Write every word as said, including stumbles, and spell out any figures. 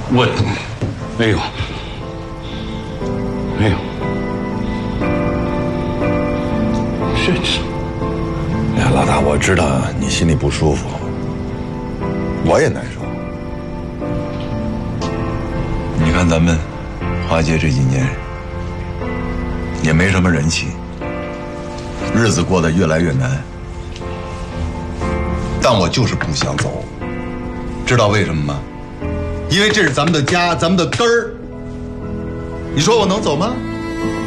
我没有，没有。是是。 哎呀，老大，我知道你心里不舒服，我也难受。你看咱们花街这几年也没什么人气，日子过得越来越难。但我就是不想走，知道为什么吗？因为这是咱们的家，咱们的根儿。你说我能走吗？